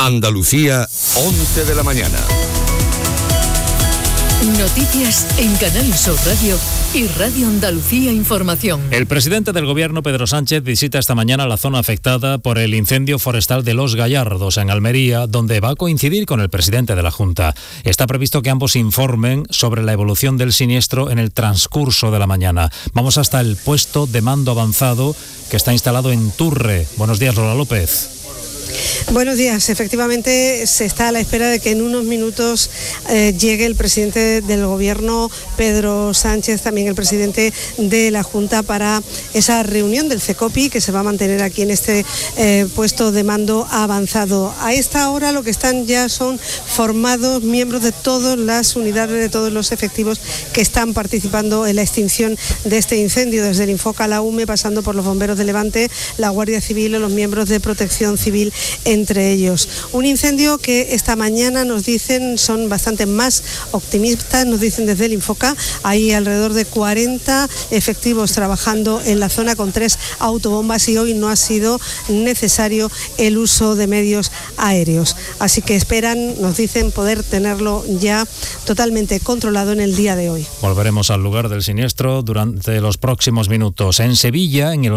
Andalucía, 11 de la mañana. Noticias en Canal Sur Radio y Radio Andalucía Información. El presidente del Gobierno, Pedro Sánchez, visita esta mañana la zona afectada por el incendio forestal de Los Gallardos, en Almería, donde va a coincidir con el presidente de la Junta. Está previsto que ambos informen sobre la evolución del siniestro en el transcurso de la mañana. Vamos hasta el puesto de mando avanzado que está instalado en Turre. Buenos días, Lola López. Buenos días. Efectivamente, se está a la espera de que en unos minutos llegue el presidente del Gobierno, Pedro Sánchez, también el presidente de la Junta, para esa reunión del CECOPI que se va a mantener aquí en este puesto de mando avanzado. A esta hora lo que están ya son formados miembros de todas las unidades, de todos los efectivos que están participando en la extinción de este incendio, desde el Infoca a la UME, pasando por los bomberos de Levante, la Guardia Civil o los miembros de Protección Civil, entre ellos. Un incendio que esta mañana nos dicen son bastante más optimistas, nos dicen desde el Infoca, hay alrededor de 40 efectivos trabajando en la zona con 3 autobombas y hoy no ha sido necesario el uso de medios aéreos. Así que esperan, nos dicen, poder tenerlo ya totalmente controlado en el día de hoy. Volveremos al lugar del siniestro durante los próximos minutos. En Sevilla, en el